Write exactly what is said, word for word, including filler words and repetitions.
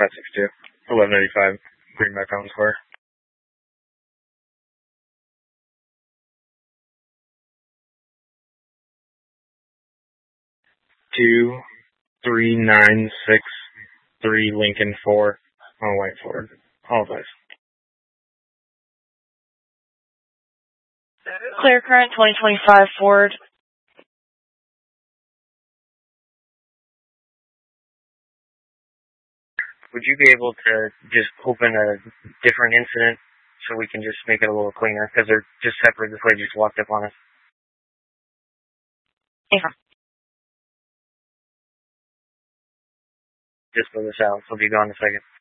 five six two. eleven eighty-five Greenback Mountain Square. Two three nine six three Lincoln four on White Ford. All those. Clear current twenty twenty-five Ford. Would you be able to just open a different incident so we can just make it a little cleaner? Because they're just separate. This lady just walked up on us. Yeah. Just fill this out. She'll be gone in a second.